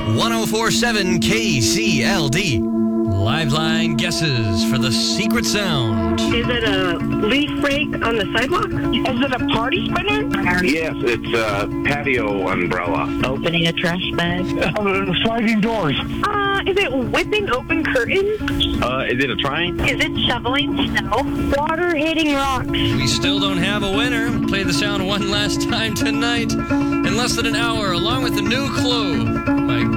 1047 KCLD. Liveline guesses for the secret sound. Is it a leaf rake on the sidewalk? Is it a party spinner? Yes, it's a patio umbrella. Opening a trash bag. Sliding doors. Is it whipping open curtains? Is it a train? Is it shoveling snow? Water hitting rocks. We still don't have a winner. We'll play the sound one last time tonight in less than an hour, along with a new clue. My